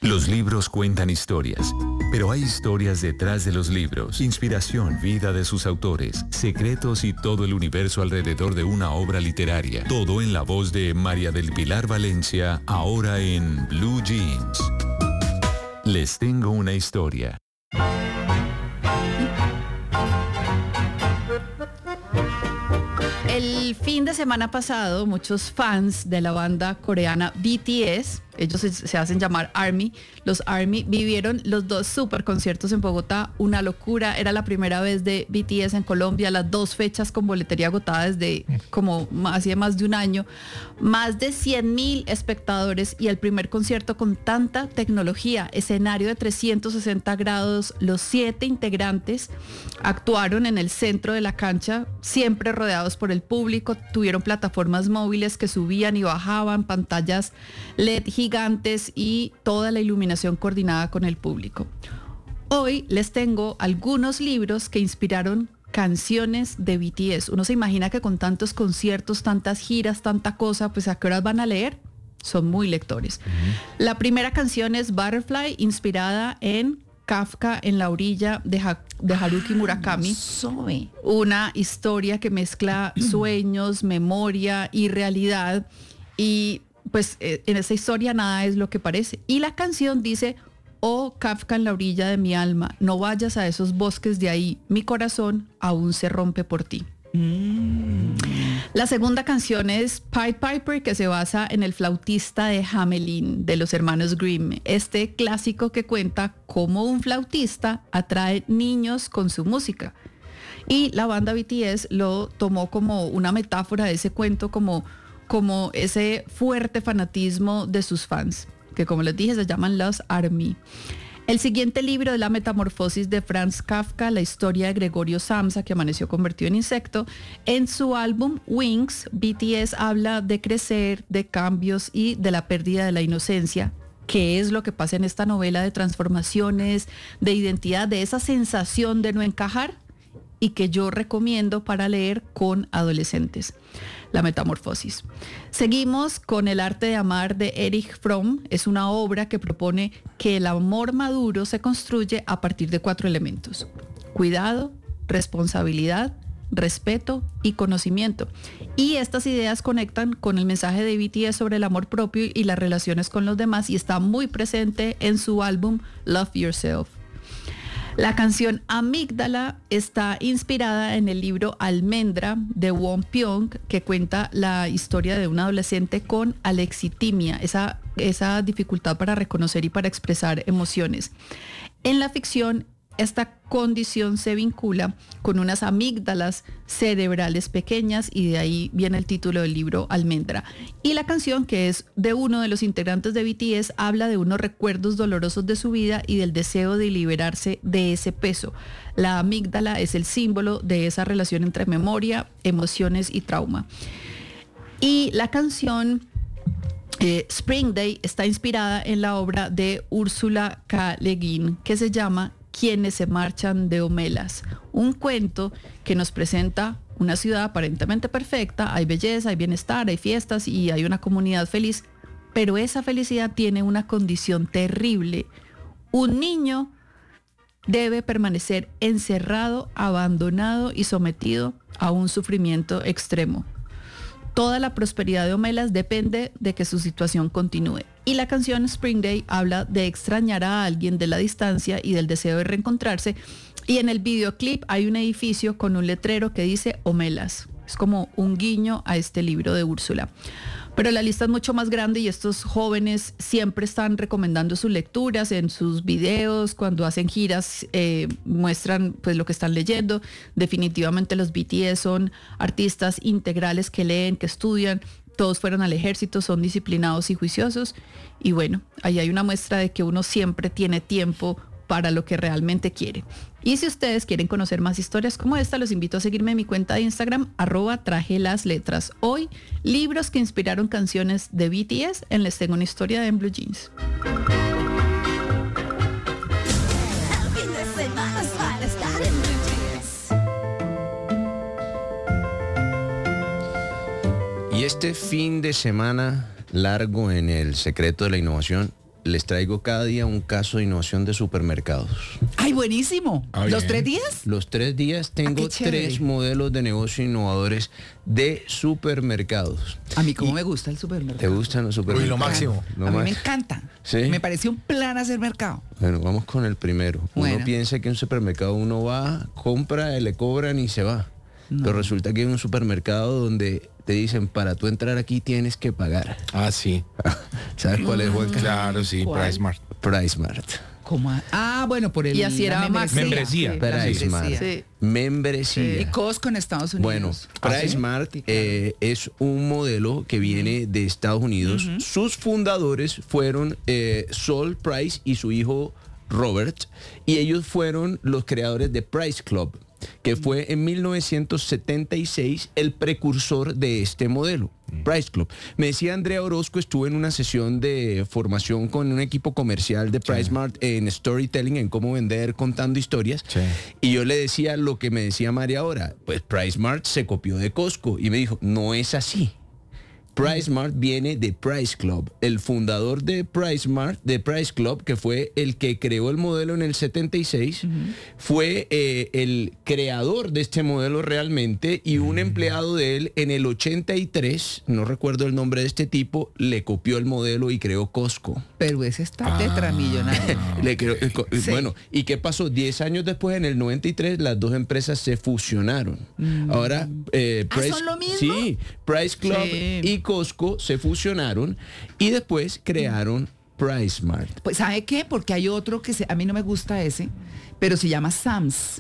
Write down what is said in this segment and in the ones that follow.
Los libros cuentan historias, pero hay historias detrás de los libros. Inspiración, vida de sus autores, secretos y todo el universo alrededor de una obra literaria. Todo en la voz de María del Pilar Valencia, ahora en Blue Jeans. Les tengo una historia. El fin de semana pasado, muchos fans de la banda coreana BTS, ellos se hacen llamar ARMY, los ARMY vivieron los 2 super conciertos en Bogotá, una locura, era la primera vez de BTS en Colombia, las 2 fechas con boletería agotada desde como hacía más de un año, más de 100,000 espectadores y el primer concierto con tanta tecnología, escenario de 360 grados, los 7 integrantes actuaron en el centro de la cancha, siempre rodeados por el público, tuvieron plataformas móviles que subían y bajaban, pantallas LED gigantes y toda la iluminación coordinada con el público. Hoy les tengo algunos libros que inspiraron canciones de BTS. Uno se imagina que con tantos conciertos, tantas giras, tanta cosa, pues ¿a qué horas van a leer? Son muy lectores. La primera canción es Butterfly, inspirada en Kafka en la orilla de Haruki Murakami. Una historia que mezcla sueños, memoria y realidad. Y pues en esa historia nada es lo que parece. Y la canción dice: oh Kafka en la orilla de mi alma, no vayas a esos bosques de ahí, mi corazón aún se rompe por ti. La segunda canción es Pied Piper, que se basa en el flautista de Hamelin de los hermanos Grimm, este clásico que cuenta cómo un flautista atrae niños con su música. Y la banda BTS lo tomó como una metáfora de ese cuento, como ese fuerte fanatismo de sus fans, que como les dije se llaman los ARMY. El siguiente libro es La metamorfosis de Franz Kafka, la historia de Gregorio Samsa, que amaneció convertido en insecto. En su álbum Wings, BTS habla de crecer, de cambios y de la pérdida de la inocencia, que es lo que pasa en esta novela de transformaciones, de identidad, de esa sensación de no encajar, y que yo recomiendo para leer con adolescentes. La metamorfosis. Seguimos con El arte de amar de Erich Fromm. Es una obra que propone que el amor maduro se construye a partir de 4 elementos: cuidado, responsabilidad, respeto y conocimiento. Y estas ideas conectan con el mensaje de BTS sobre el amor propio y las relaciones con los demás, y está muy presente en su álbum Love Yourself. La canción Amígdala está inspirada en el libro Almendra de Won Pyong, que cuenta la historia de un adolescente con alexitimia, esa dificultad para reconocer y para expresar emociones. En la ficción, esta condición se vincula con unas amígdalas cerebrales pequeñas, y de ahí viene el título del libro Almendra. Y la canción, que es de uno de los integrantes de BTS, habla de unos recuerdos dolorosos de su vida y del deseo de liberarse de ese peso. La amígdala es el símbolo de esa relación entre memoria, emociones y trauma. Y la canción Spring Day está inspirada en la obra de Ursula K. Le Guin, que se llama Quienes se marchan de Homelas, un cuento que nos presenta una ciudad aparentemente perfecta, hay belleza, hay bienestar, hay fiestas y hay una comunidad feliz, pero esa felicidad tiene una condición terrible. Un niño debe permanecer encerrado, abandonado y sometido a un sufrimiento extremo. Toda la prosperidad de Homelas depende de que su situación continúe. Y la canción Spring Day habla de extrañar a alguien de la distancia y del deseo de reencontrarse. Y en el videoclip hay un edificio con un letrero que dice Homelas. Es como un guiño a este libro de Úrsula. Pero la lista es mucho más grande y estos jóvenes siempre están recomendando sus lecturas en sus videos, cuando hacen giras muestran pues lo que están leyendo. Definitivamente los BTS son artistas integrales que leen, que estudian, todos fueron al ejército, son disciplinados y juiciosos. Y bueno, ahí hay una muestra de que uno siempre tiene tiempo para lo que realmente quiere. Y si ustedes quieren conocer más historias como esta, los invito a seguirme en mi cuenta de Instagram, @trajelasletras. Hoy, libros que inspiraron canciones de BTS en Les Tengo una Historia en Blue Jeans. Y este fin de semana largo en El Secreto de la Innovación, les traigo cada día un caso de innovación de supermercados. ¡Ay, buenísimo! Ah, ¿Los bien. 3 días? Los 3 días tengo qué chévere. 3 modelos de negocio innovadores de supermercados. A mí cómo Y- me gusta el ¿Te supermercado. gustan los supermercados? Uy, lo máximo. Lo A mí más- me encanta. ¿Sí? Me parece un plan hacer mercado. Bueno, vamos con el primero. Bueno. Uno piensa que en un supermercado uno va, compra, le cobran y se va. Pero resulta que hay un supermercado donde te dicen, para tú entrar aquí tienes que pagar. Ah, sí. ¿Sabes cuál es, Juanca? Claro, sí, ¿Cuál? PriceSmart. PriceSmart. ¿Cómo? Bueno, por el Y así era la Maxi. Membresía. Sí, la PriceSmart. membresía. Sí. Membresía. Y Costco en Estados Unidos. Bueno, PriceSmart es un modelo que viene de Estados Unidos. Sus fundadores fueron Sol Price y su hijo Robert, y ellos fueron los creadores de Price Club, que fue en 1976 el precursor de este modelo. Price Club. Me decía Andrea Orozco, estuve en una sesión de formación con un equipo comercial de PriceSmart en storytelling, en cómo vender contando historias. Sí. Y yo le decía lo que me decía María ahora, pues PriceSmart se copió de Costco. Y me dijo, no es así. PriceSmart viene de Price Club. El fundador de PriceSmart, de Price Club, que fue el que creó el modelo en el 76, fue el creador de este modelo realmente, y un empleado de él en el 83, no recuerdo el nombre de este tipo, le copió el modelo y creó Costco. Pero ese está tetramillonario. Le creó- Sí. Bueno, ¿y qué pasó? 10 años después, en el 93, las dos empresas se fusionaron. Ahora, ¿son lo mismo? Sí, Price Club Sí. y Costco se fusionaron y después crearon PriceSmart. Pues ¿sabe qué? Porque hay otro a mí no me gusta ese, pero se llama Sam's,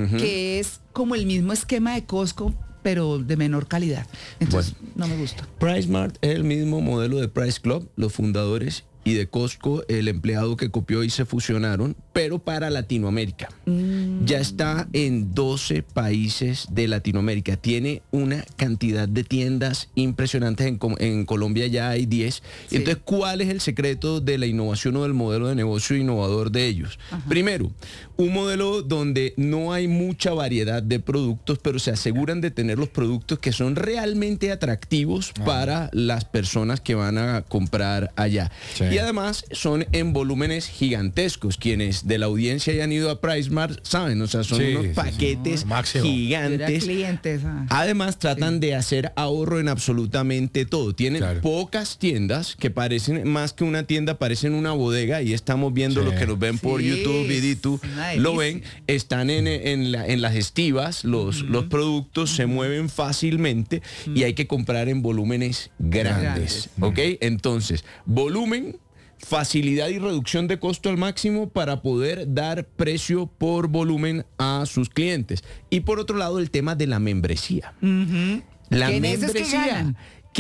que es como el mismo esquema de Costco, pero de menor calidad. Entonces, no me gusta. PriceSmart es el mismo modelo de Price Club, los fundadores, y de Costco, el empleado que copió, y se fusionaron, pero para Latinoamérica. Ya está en 12 países de Latinoamérica. Tiene una cantidad de tiendas impresionantes. En Colombia ya hay 10. Sí. Entonces, ¿cuál es el secreto de la innovación o del modelo de negocio innovador de ellos? Primero, un modelo donde no hay mucha variedad de productos, pero se aseguran de tener los productos que son realmente atractivos para las personas que van a comprar allá. Sí. Y además son en volúmenes gigantescos. Quienes de la audiencia hayan ido a PriceSmart saben, o sea, son Sí, unos sí, sí. paquetes Máximo. Yo era gigantes. cliente esa. Además, tratan de hacer ahorro en absolutamente todo. Tienen Claro. pocas tiendas que parecen, más que una tienda, parecen una bodega. Y estamos viendo Sí. los que nos ven por Sí, YouTube y tú es una lo delicia. ven. Están en las estivas, los productos se mueven fácilmente y hay que comprar en volúmenes grandes. ¿Ok? Entonces, volumen, facilidad y reducción de costo al máximo para poder dar precio por volumen a sus clientes. Y por otro lado, el tema de la membresía. La Que en ese es que ganan.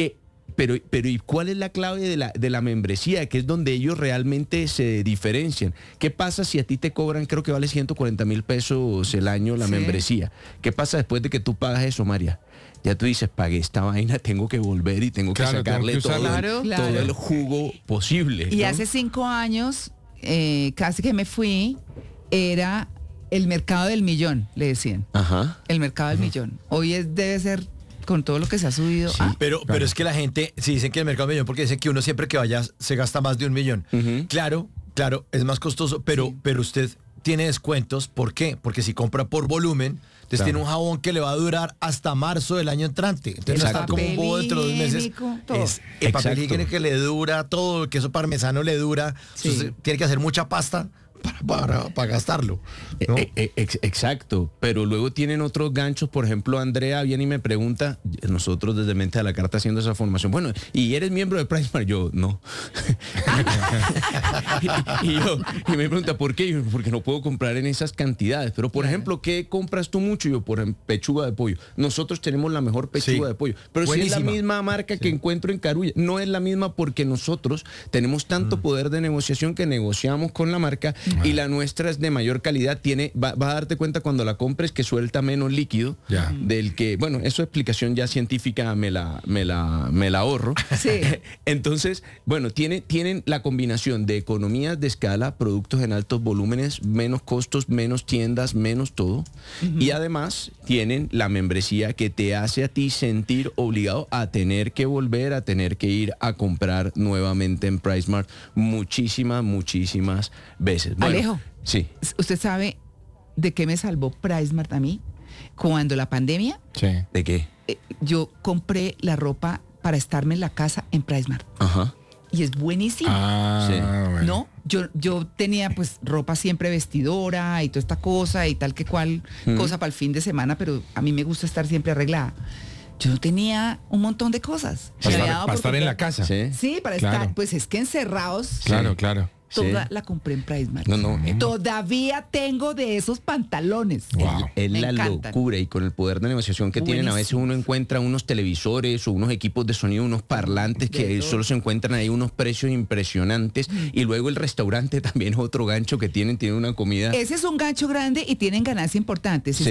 Pero ¿y cuál es la clave de la membresía? Que es donde ellos realmente se diferencian. ¿Qué pasa si a ti te cobran, creo que vale 140,000 pesos el año la Sí. membresía? ¿Qué pasa después de que tú pagas eso, María? Ya tú dices, pagué esta vaina, tengo que volver y tengo que Claro, tengo sacarle que todo, usarla. Claro. todo Claro. el jugo posible. Y ¿no? hace 5 años, casi que me fui, era el mercado del millón, le decían. Ajá. El mercado del millón. Hoy debe ser, con todo lo que se ha subido. Pero es que la gente, si dicen que el mercado es 1 millón, porque dicen que uno siempre que vaya se gasta más de 1 millón. Ujú. Claro, es más costoso, pero usted tiene descuentos. ¿Por qué? Porque si compra por volumen, entonces tiene un jabón que le va a durar hasta marzo del año entrante. Entonces no está Exacto. como un bobo dentro de 2 meses. Higiénico, todo. El papel Exacto. higiénico que le dura, todo el queso parmesano le dura. Sí. Entonces tiene que hacer mucha pasta para gastarlo, ¿no? Exacto, pero luego tienen otros ganchos. Por ejemplo, Andrea viene y me pregunta, nosotros desde Mente a la Carta haciendo esa formación, bueno, ¿y eres miembro de PriceSmart? Yo, no. y me pregunta, ¿por qué? Yo, porque no puedo comprar en esas cantidades. Pero, por ejemplo, ¿qué compras tú mucho? Yo, por ejemplo, pechuga de pollo. Nosotros tenemos la mejor pechuga Sí. de pollo. Pero si es Buenísima. la misma marca que encuentro en Carulla. No es la misma porque nosotros tenemos tanto poder de negociación que negociamos con la marca y la nuestra es de mayor calidad. Vas a darte cuenta cuando la compres que suelta menos líquido Ya. del que, bueno, eso explicación ya científica me la ahorro. Sí. Entonces, bueno, tienen la combinación de economías de escala, productos en altos volúmenes, menos costos, menos tiendas, menos todo. Y además tienen la membresía que te hace a ti sentir obligado a tener que volver, a tener que ir a comprar nuevamente en PriceSmart muchísimas veces. Bueno, Alejo, sí. ¿usted sabe de qué me salvó PriceSmart a mí? Cuando la pandemia, Sí. ¿De qué? yo compré la ropa para estarme en la casa en PriceSmart. Ajá. Y es buenísimo. Sí. Bueno. ¿No? Yo tenía pues ropa siempre vestidora y toda esta cosa y tal que cual cosa para el fin de semana, pero a mí me gusta estar siempre arreglada. Yo tenía un montón de cosas. Me había dado Para por estar en la comprar- casa. Sí. Sí, para Claro. estar, pues es que encerrados, Claro, claro. toda Sí. la compré en PriceSmart. No. Todavía tengo de esos pantalones. Wow. Es Me la encantan. locura, y con el poder de negociación que tienen, a veces uno encuentra unos televisores o unos equipos de sonido, unos parlantes que De todo. solo se encuentran ahí unos precios impresionantes, y luego el restaurante también es otro gancho que tienen una comida. Ese es un gancho grande y tienen ganancia importante. Si